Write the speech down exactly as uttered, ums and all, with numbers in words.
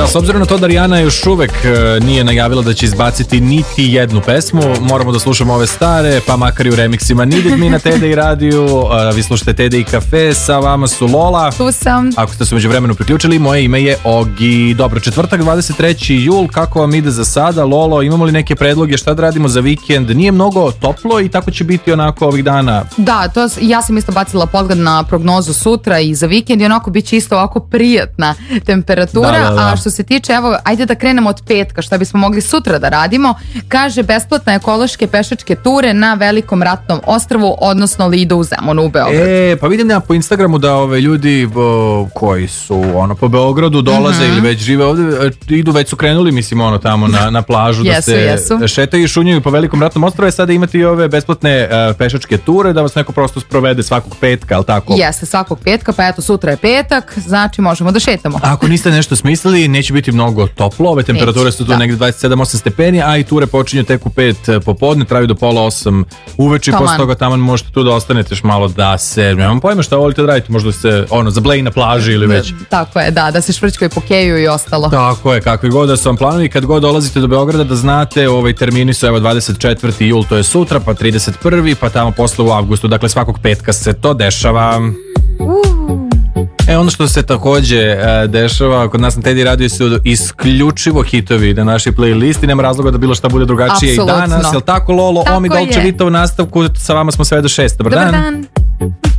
S obzirom na to da Rijana još uvek nije najavila da će izbaciti niti jednu pesmu, moramo da slušamo ove stare, pa makar i u remiksima Needed Me na T D I radiju. Vi slušate T D I Cafe, sa vama su Lola. Tu sam. Ako ste se među vremenu priključili, moje ime je Ogi. Dobro, četvrtak, dvadeset treći jul, kako vam ide za sada? Lolo, imamo li neke predloge šta da radimo za vikend? Nije mnogo toplo i tako će biti onako ovih dana. Da, to, ja sam isto bacila pogled na prognozu sutra i za vikend i onako bit će isto ovako prijatna temperatura. Da, da, da. A što se tiče, evo, ajde da krenemo od petka, šta bismo mogli sutra da radimo. Kaže, besplatne ekološke pešačke ture na Velikom ratnom ostrvu, odnosno Lido u Zemunu u Beogradu. E, pa vidim ja po Instagramu da ove ljudi o, koji su ono po Beogradu dolaze mm-hmm. ili već žive ovde, idu, već su krenuli, mislim, ono tamo na, na plažu da jesu, se jesu. šetaju i šunjaju po Velikom ratnom ostrvu, i sada imate i ove besplatne uh, pešačke ture da vas neko prosto sprovede svakog petka, ali tako? Jeste, svakog petka, pa eto, sutra je petak, znači možemo da šetamo. Ako niste nešto smislili, neće biti mnogo toplo, ove temperature neće, su tu da. negdje dvadeset sedam osam stepeni, a i ture počinju tek u pet popodne, traju do pola osam uveče, posle toga tamo možete tu da ostanete još malo da se, nemam pojma šta volite da radite, možda se ono, zableji na plaži ili već. Tako je, da, da se švrčkaju po keju i ostalo. Tako je, kakvi god da su vam planovi, kad god dolazite do Beograda da znate, ovaj termini su evo dvadeset četvrti jul, to je sutra, pa trideset prvi pa tamo posle u avgustu, dakle svakog petka se to dešava. Uh. E, ono što se takođe e, dešava kod nas na T D I radiju su isključivo hitovi na našoj playlisti, nema razloga da bilo šta bude drugačije. Apsolutno. I danas, jel tako Lolo? Tako Omi Dolce Vita u nastavku, sa vama smo sve do šest. Dobar, Dobar dan, dan.